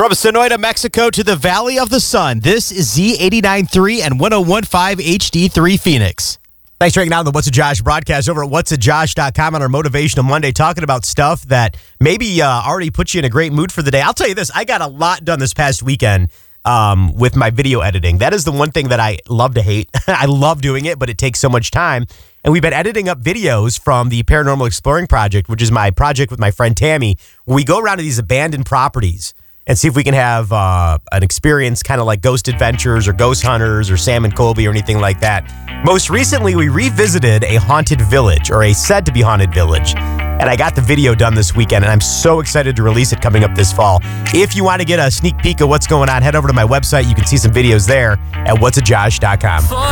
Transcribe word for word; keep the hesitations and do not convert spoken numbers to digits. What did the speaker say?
From Sonoita, Mexico to the Valley of the Sun, this is Z eighty-nine point three and one oh one point five H D three Phoenix. Thanks for hanging out on the What's a Josh broadcast over at whats a josh dot com on our Motivational Monday, talking about stuff that maybe uh, already puts you in a great mood for the day. I'll tell you this, I got a lot done this past weekend um, with my video editing. That is the one thing that I love to hate. I love doing it, but it takes so much time. And we've been editing up videos from the Paranormal Exploring Project, which is my project with my friend Tammy, where we go around to these abandoned properties and see if we can have uh, an experience kind of like Ghost Adventures or Ghost Hunters or Sam and Colby or anything like that. Most recently, we revisited a haunted village, or a said to be haunted village. And I got the video done this weekend, and I'm so excited to release it coming up this fall. If you want to get a sneak peek of what's going on, head over to my website. You can see some videos there at whats a josh dot com.